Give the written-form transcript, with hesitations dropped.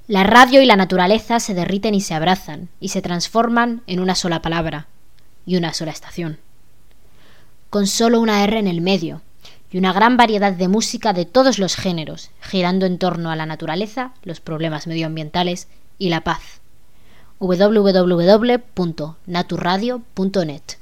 La radio y la naturaleza se derriten y se abrazan, y se transforman en una sola palabra y una sola estación. Con solo una R en el medio, y una gran variedad de música de todos los géneros, girando en torno a la naturaleza, los problemas medioambientales y la paz. www.naturradio.net